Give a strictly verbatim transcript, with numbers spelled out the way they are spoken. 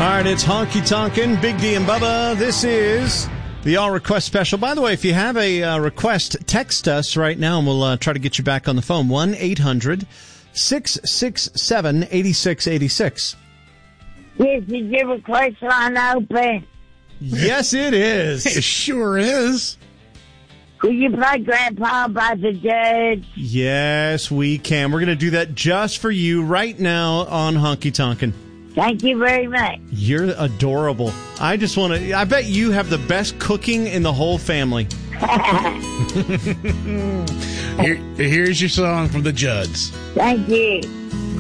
right, it's Honky Tonkin', Big D and Bubba. This is the All Request Special. By the way, if you have a uh, request, text us right now and we'll uh, try to get you back on the phone. one eight hundred six six seven eight six eight six. Yes, is your request line open? Yes, it is. It sure is. Will you play Grandpa by the Judds? Yes, we can. We're going to do that just for you right now on Honky Tonkin'. Thank you very much. You're adorable. I just want to, I bet you have the best cooking in the whole family. Here, here's your song from the Judds. Thank you.